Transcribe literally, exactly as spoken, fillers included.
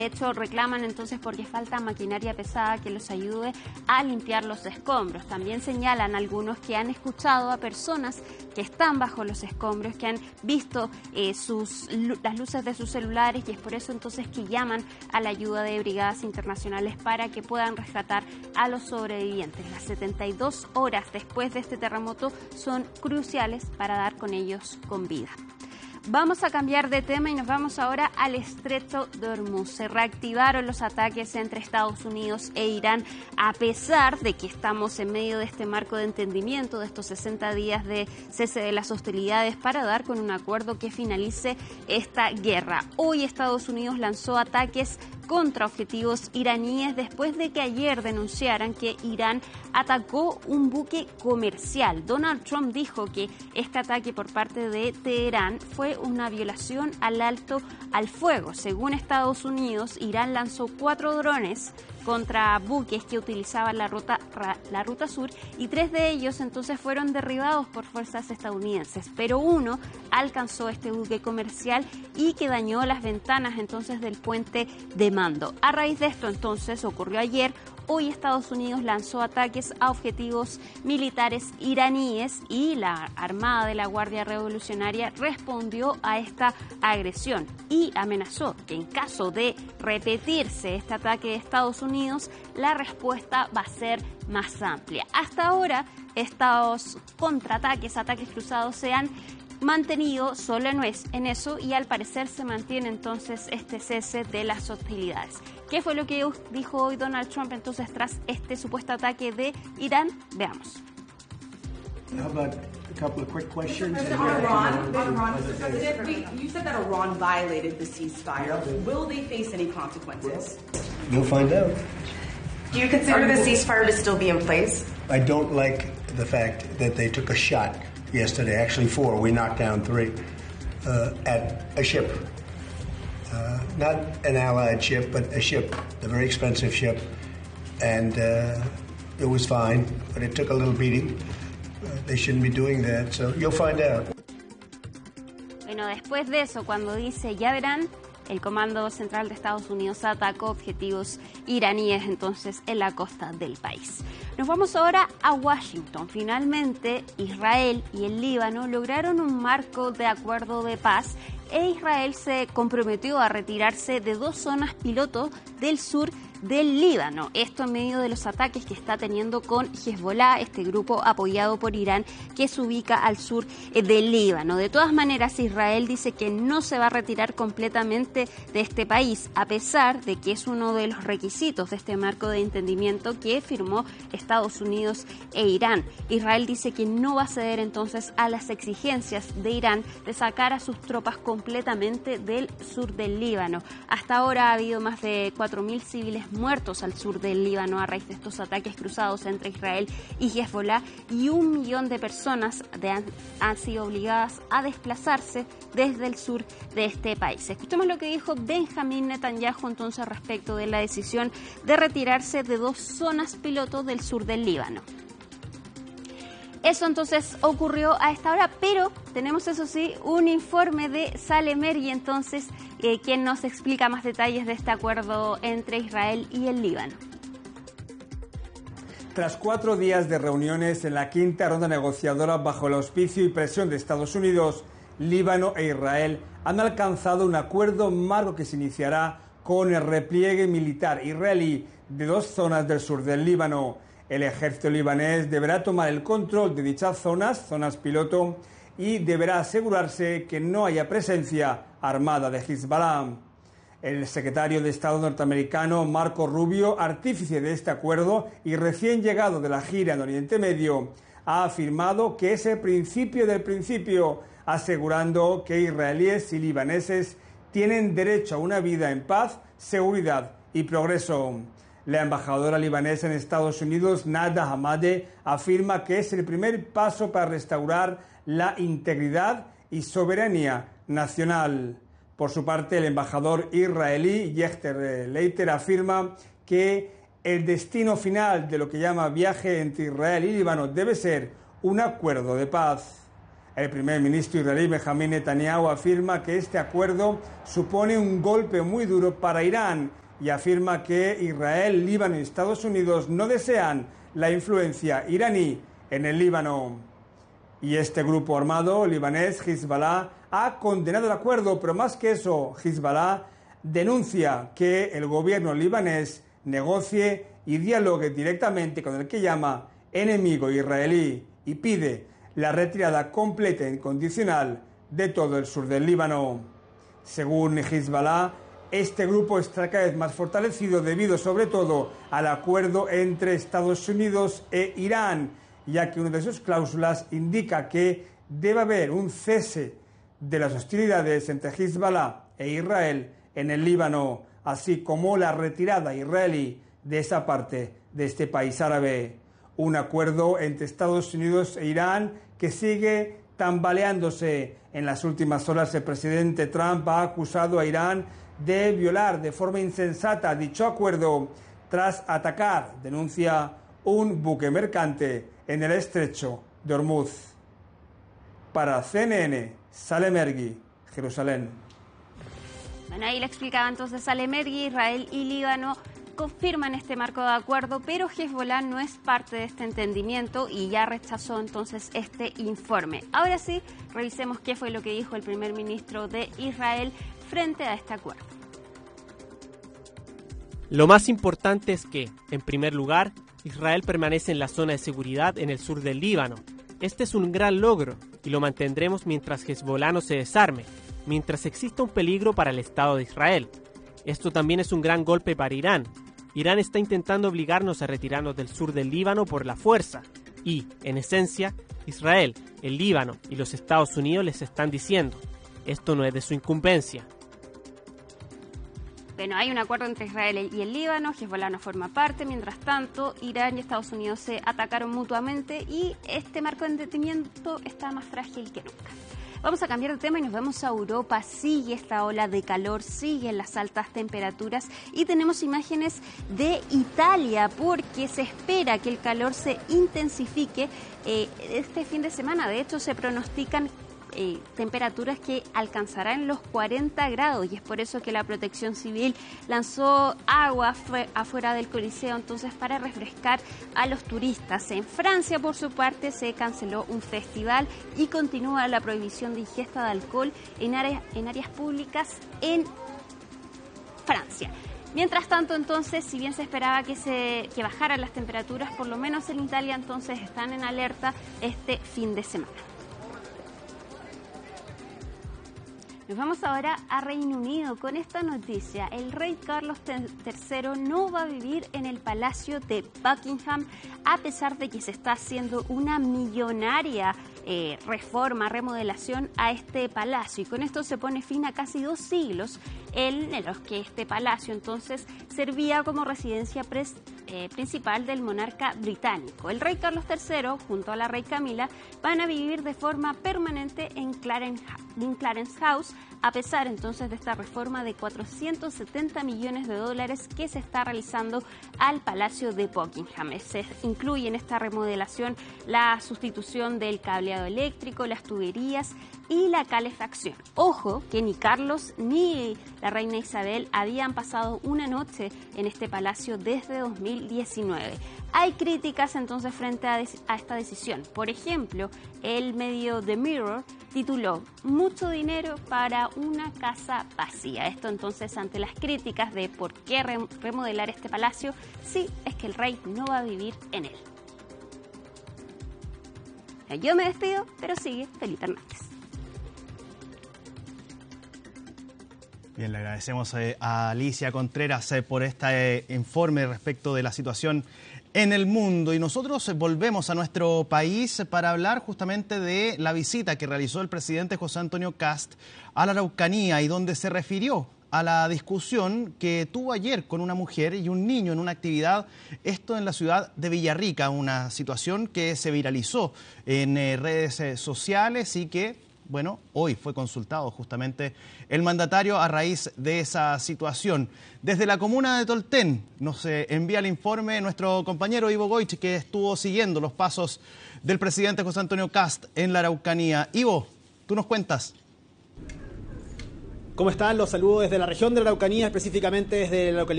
De hecho, reclaman entonces porque falta maquinaria pesada que los ayude a limpiar los escombros. También señalan algunos que han escuchado a personas que están bajo los escombros, que han visto eh, sus, las luces de sus celulares, y es por eso entonces que llaman a la ayuda de brigadas internacionales para que puedan rescatar a los sobrevivientes. Las setenta y dos horas después de este terremoto son cruciales para dar con ellos con vida. Vamos a cambiar de tema y nos vamos ahora al Estrecho de Hormuz. Se reactivaron los ataques entre Estados Unidos e Irán, a pesar de que estamos en medio de este marco de entendimiento, de estos sesenta días de cese de las hostilidades para dar con un acuerdo que finalice esta guerra. Hoy Estados Unidos lanzó ataques contra objetivos iraníes después de que ayer denunciaran que Irán atacó un buque comercial. Donald Trump dijo que este ataque por parte de Teherán fue una violación al alto al fuego. Según Estados Unidos, Irán lanzó cuatro drones contra buques que utilizaban la ruta, la ruta sur, y tres de ellos entonces fueron derribados por fuerzas estadounidenses, pero uno alcanzó este buque comercial y que dañó las ventanas entonces del puente de mando. A raíz de esto entonces ocurrió ayer. Hoy Estados Unidos lanzó ataques a objetivos militares iraníes y la Armada de la Guardia Revolucionaria respondió a esta agresión y amenazó que en caso de repetirse este ataque de Estados Unidos, la respuesta va a ser más amplia. Hasta ahora, estos contraataques, ataques cruzados se han mantenido solo en eso, y al parecer se mantiene entonces este cese de las hostilidades. ¿Qué fue lo que dijo hoy Donald Trump entonces tras este supuesto ataque de Irán? Veamos. How about a couple of quick questions? Iran, Iran, President, you said that Iran violated the ceasefire. Will they face any consequences? You'll find out. Do you consider the ceasefire to still be in place? I don't like the fact that they took a shot yesterday, actually four, we knocked down three, uh, at a ship. Uh, not an allied ship, but a ship, a very expensive ship. And uh, it was fine, but it took a little beating. Uh, they shouldn't be doing that, so you'll find out. Bueno, después de eso, cuando dice, ya verán, el Comando Central de Estados Unidos atacó objetivos iraníes entonces en la costa del país. Nos vamos ahora a Washington. Finalmente, Israel y el Líbano lograron un marco de acuerdo de paz e Israel se comprometió a retirarse de dos zonas piloto del sur del Líbano. Esto en medio de los ataques que está teniendo con Hezbollah, este grupo apoyado por Irán que se ubica al sur del Líbano. De todas maneras, Israel dice que no se va a retirar completamente de este país, a pesar de que es uno de los requisitos de este marco de entendimiento que firmó Estados Unidos e Irán. Israel dice que no va a ceder entonces a las exigencias de Irán de sacar a sus tropas completamente del sur del Líbano. Hasta ahora ha habido más de cuatro mil civiles muertos al sur del Líbano a raíz de estos ataques cruzados entre Israel y Hezbollah, y un millón de personas de han, han sido obligadas a desplazarse desde el sur de este país. Escuchemos lo que dijo Benjamín Netanyahu entonces respecto de la decisión de retirarse de dos zonas piloto del sur del Líbano. Eso entonces ocurrió a esta hora, pero tenemos eso sí un informe de Salemer y entonces eh, quien nos explica más detalles de este acuerdo entre Israel y el Líbano. Tras cuatro días de reuniones en la quinta ronda negociadora bajo el auspicio y presión de Estados Unidos, Líbano e Israel han alcanzado un acuerdo marco que se iniciará con el repliegue militar israelí de dos zonas del sur del Líbano. El ejército libanés deberá tomar el control de dichas zonas, zonas piloto, y deberá asegurarse que no haya presencia armada de Hezbollah. El secretario de Estado norteamericano Marco Rubio, artífice de este acuerdo y recién llegado de la gira en Oriente Medio, ha afirmado que es el principio del principio, asegurando que israelíes y libaneses tienen derecho a una vida en paz, seguridad y progreso. La embajadora libanesa en Estados Unidos, Nada Hamade, afirma que es el primer paso para restaurar la integridad y soberanía nacional. Por su parte, el embajador israelí, Yechter Leiter, afirma que el destino final de lo que llama viaje entre Israel y Líbano debe ser un acuerdo de paz. El primer ministro israelí Benjamín Netanyahu afirma que este acuerdo supone un golpe muy duro para Irán y afirma que Israel, Líbano y Estados Unidos no desean la influencia iraní en el Líbano. Y este grupo armado libanés, Hezbollah, ha condenado el acuerdo, pero más que eso, Hezbollah denuncia que el gobierno libanés negocie y dialogue directamente con el que llama enemigo israelí y pide la retirada completa e incondicional de todo el sur del Líbano. Según Hezbollah, este grupo está cada vez más fortalecido debido sobre todo al acuerdo entre Estados Unidos e Irán, ya que una de sus cláusulas indica que debe haber un cese de las hostilidades entre Hezbollah e Israel en el Líbano, así como la retirada israelí de esa parte de este país árabe. Un acuerdo entre Estados Unidos e Irán que sigue tambaleándose. En las últimas horas el presidente Trump ha acusado a Irán de violar de forma insensata dicho acuerdo tras atacar, denuncia, un buque mercante en el estrecho de Hormuz. Para C N N, Salem Ergui, Jerusalén. Bueno, ahí le explicaba entonces Salem Ergui. Israel y Líbano confirman este marco de acuerdo, pero Hezbollah no es parte de este entendimiento y ya rechazó entonces este informe. Ahora sí, revisemos qué fue lo que dijo el primer ministro de Israel frente a este acuerdo. Lo más importante es que, en primer lugar, Israel permanece en la zona de seguridad en el sur del Líbano. Este es un gran logro y lo mantendremos mientras Hezbollah no se desarme, mientras exista un peligro para el Estado de Israel. Esto también es un gran golpe para Irán. Irán está intentando obligarnos a retirarnos del sur del Líbano por la fuerza y, en esencia, Israel, el Líbano y los Estados Unidos les están diciendo, esto no es de su incumbencia. Bueno, hay un acuerdo entre Israel y el Líbano, Hezbollah no forma parte, mientras tanto, Irán y Estados Unidos se atacaron mutuamente y este marco de entendimiento está más frágil que nunca. Vamos a cambiar de tema y nos vamos a Europa. Sigue esta ola de calor, siguen las altas temperaturas y tenemos imágenes de Italia porque se espera que el calor se intensifique eh, este fin de semana. De hecho, se pronostican Eh, temperaturas que alcanzarán los cuarenta grados y es por eso que la Protección Civil lanzó agua afuera del Coliseo entonces para refrescar a los turistas. En Francia, por su parte, se canceló un festival y continúa la prohibición de ingesta de alcohol en áreas, en áreas públicas en Francia. Mientras tanto, entonces, si bien se esperaba que se que bajaran las temperaturas, por lo menos en Italia entonces están en alerta este fin de semana. Nos vamos ahora a Reino Unido con esta noticia. El rey Carlos tercero no va a vivir en el Palacio de Buckingham a pesar de que se está haciendo una millonaria eh, reforma, remodelación a este palacio. Y con esto se pone fin a casi dos siglos en los que este palacio entonces servía como residencia pres, eh, principal del monarca británico. El rey Carlos tercero junto a la rey Camila van a vivir de forma permanente en Clarence, en Clarence House, a pesar entonces de esta reforma de cuatrocientos setenta millones de dólares que se está realizando al Palacio de Buckingham. Se incluye en esta remodelación la sustitución del cableado eléctrico, las tuberías y la calefacción. Ojo que ni Carlos ni la reina Isabel habían pasado una noche en este palacio desde dos mil diecinueve. Hay críticas entonces frente a, a esta decisión. Por ejemplo, el medio The Mirror tituló "Mucho dinero para una casa vacía". Esto entonces ante las críticas de por qué remodelar este palacio si es que el rey no va a vivir en él. Yo me despido, pero sigue Felipe Hernández. Bien, le agradecemos eh, a Alicia Contreras eh, por este eh, informe respecto de la situación en el mundo. Y nosotros eh, volvemos a nuestro país para hablar justamente de la visita que realizó el presidente José Antonio Kast a la Araucanía y donde se refirió a la discusión que tuvo ayer con una mujer y un niño en una actividad, esto en la ciudad de Villarrica, una situación que se viralizó en eh, redes eh, sociales y que Bueno, hoy fue consultado justamente el mandatario a raíz de esa situación. Desde la comuna de Tolten nos envía el informe nuestro compañero Ivo Goich, que estuvo siguiendo los pasos del presidente José Antonio Kast en la Araucanía. Ivo, tú nos cuentas. ¿Cómo están? Los saludos desde la región de la Araucanía, específicamente desde la localidad